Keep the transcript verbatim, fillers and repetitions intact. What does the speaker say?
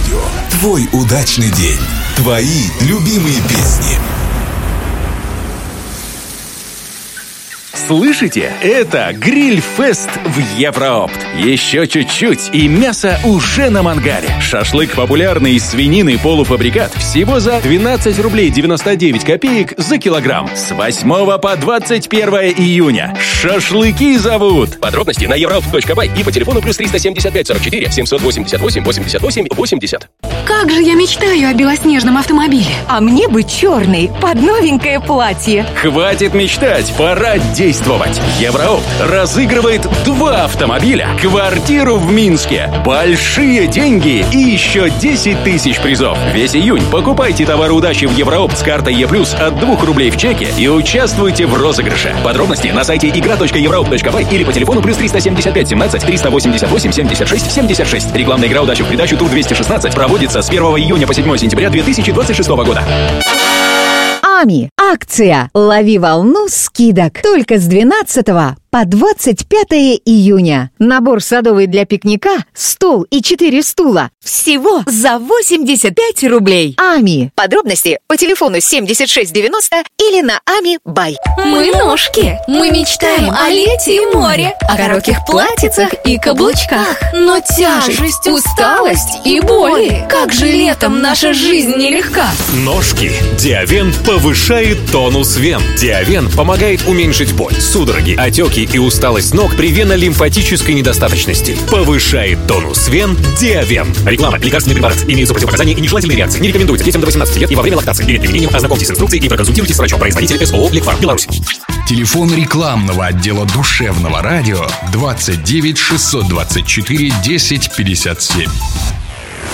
радио. Твой удачный день. Твои любимые песни. Слышите? Это Гриль-фест в Евроопт. Еще чуть-чуть, и мясо уже на мангале. Шашлык популярный из свинины полуфабрикат всего за двенадцать рублей девяносто девять копеек за килограмм. С восьмого по двадцать первое июня. Шашлыки зовут. Подробности на евроопт точка бай и по телефону плюс триста семьдесят пять сорок четыре семьсот восемьдесят восемь восемьдесят восемь восемьдесят. Как же я мечтаю о белоснежном автомобиле. А мне бы черный, под новенькое платье. Хватит мечтать, пора действовать. Евроопт разыгрывает два автомобиля, квартиру в Минске, большие деньги и еще десять тысяч призов. Весь июнь покупайте товары удачи в Евроопт с картой Е+, от двух рублей в чеке и участвуйте в розыгрыше. Подробности на сайте игра точка евроопт точка бай или по телефону плюс триста семьдесят пять семнадцать триста восемьдесят восемь семьдесят шесть семьдесят шесть. Рекламная игра удачи в придачу тур двести шестнадцать проводится с первого июня по седьмое сентября две тысячи двадцать шестого года. Ами. Акция «Лови волну» скидок. Только с двенадцатого по двадцать пятое июня. Набор садовый для пикника, стол и четыре стула. Всего за восемьдесят пять рублей. Ами. Подробности по телефону семьдесят шесть девяносто или на Ами Бай. Мы ножки. Мы мечтаем о лете и море, о коротких платьицах и каблучках. Но тяжесть, усталость и боли. Как же летом наша жизнь нелегка. Ножки. Диавен повышает тонус вен. Диавен помогает уменьшить боль, судороги, отеки и усталость ног при венно-лимфатической недостаточности. Повышает тонус вен. Диавен. Реклама. Лекарственный препарат. Имеются противопоказания и нежелательные реакции. Не рекомендуется детям до восемнадцати лет и во время лактации. Перед применением ознакомьтесь с инструкцией и проконсультируйтесь с врачом. Производитель СОО «Лекфарм», Беларусь. Телефон рекламного отдела душевного радио двадцать девять шестьсот двадцать четыре десять пятьдесят семь.